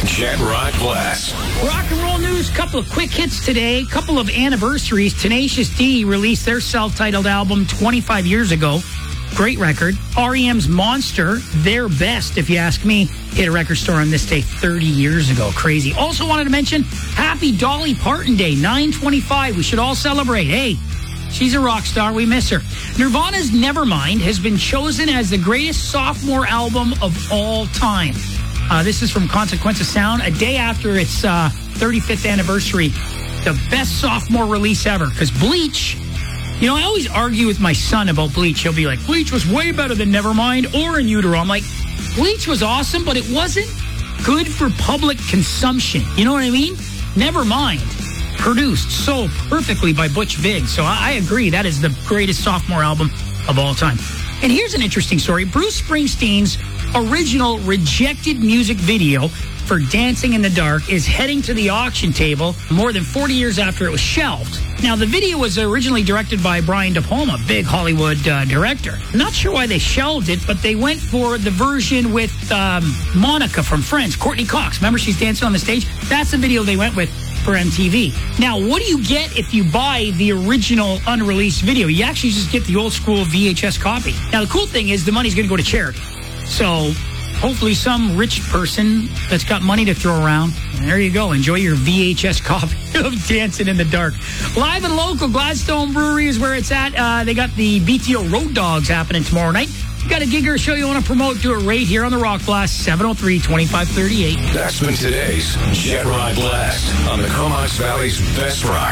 Jet Rock Blast. Rock and roll news, couple of quick hits today, couple of anniversaries. Tenacious D released their self-titled album 25 years ago. Great record. REM's Monster, their best, if you ask me, hit a record store on this day 30 years ago. Crazy. Also wanted to mention, happy Dolly Parton Day, 9/25. We should all celebrate. Hey, she's a rock star. We miss her. Nirvana's Nevermind has been chosen as the greatest sophomore album of all time. This is from Consequence of Sound, a day after its 35th anniversary. The best sophomore release ever. Because Bleach, I always argue with my son about Bleach. He'll be like, Bleach was way better than Nevermind or In Utero. I'm like, Bleach was awesome, but it wasn't good for public consumption. You know what I mean? Nevermind, produced so perfectly by Butch Vig. So I agree. That is the greatest sophomore album of all time. And here's an interesting story. Bruce Springsteen's original rejected music video for Dancing in the Dark is heading to the auction table more than 40 years after it was shelved. Now, the video was originally directed by Brian De Palma, big Hollywood director. Not sure why they shelved it, but they went for the version with Monica from Friends, Courtney Cox. Remember, she's dancing on the stage? That's the video they went with for MTV. Now, what do you get if you buy the original unreleased video? You actually just get the old school VHS copy. Now, the cool thing is the money's going to go to charity. So hopefully some rich person that's got money to throw around, and there you go. Enjoy your VHS copy of Dancing in the Dark. Live and local, Gladstone Brewery is where it's at. They got the BTO Road Dogs happening tomorrow night. You got a gig or a show you want to promote, do it right here on the Rock Blast, 703-2538. That's been today's Jet Rock Blast on the Comox Valley's best rock,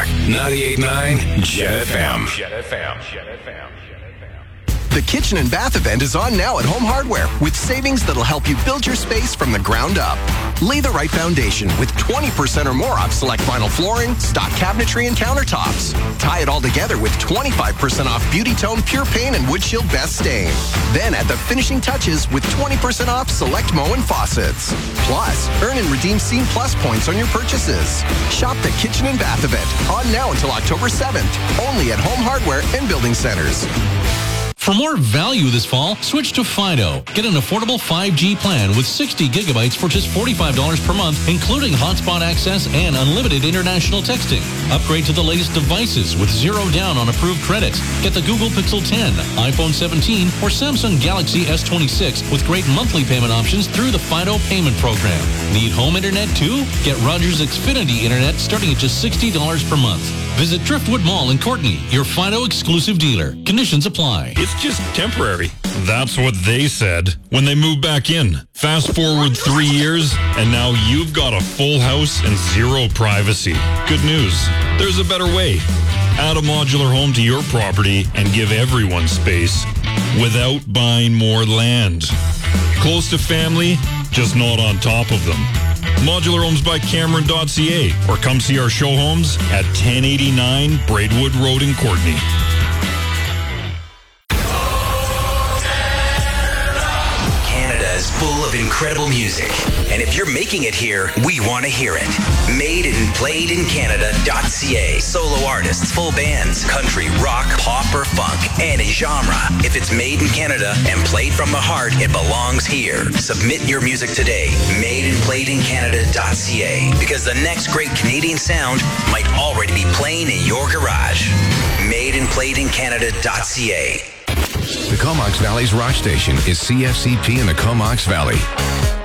98.9 Jet FM. Jet FM. Jet FM. The Kitchen and Bath event is on now at Home Hardware with savings that'll help you build your space from the ground up. Lay the right foundation with 20% or more off select vinyl flooring, stock cabinetry, and countertops. Tie it all together with 25% off Beauty Tone Pure Paint and Wood Shield Best Stain. Then add the finishing touches with 20% off select Moen faucets. Plus, earn and redeem Scene Plus points on your purchases. Shop the Kitchen and Bath event on now until October 7th, only at Home Hardware and Building Centers. For more value this fall, switch to Fido. Get an affordable 5G plan with 60 gigabytes for just $45 per month, including hotspot access and unlimited international texting. Upgrade to the latest devices with zero down on approved credits. Get the Google Pixel 10, iPhone 17, or Samsung Galaxy S26 with great monthly payment options through the Fido payment program. Need home internet too? Get Rogers Xfinity Internet starting at just $60 per month. Visit Driftwood Mall in Courtney, your Fido exclusive dealer. Conditions apply. It's just temporary. That's what they said when they moved back in. Fast forward 3 years, and now you've got a full house and zero privacy. Good news. There's a better way. Add a modular home to your property and give everyone space without buying more land. Close to family, just not on top of them. Modular Homes by Cameron.ca or come see our show homes at 1089 Braidwood Road in Courtney. Canada is full of incredible music. And if you're making it here, we want to hear it. Made and played in Canada.ca. Solo artists, full bands, country, rock, pop, or funk, any genre. If it's made in Canada and played from the heart, it belongs here. Submit your music today. Made and played in Canada.ca. Because the next great Canadian sound might already be playing in your garage. Made and played in Canada.ca. The Comox Valley's rock station is CFCP in the Comox Valley.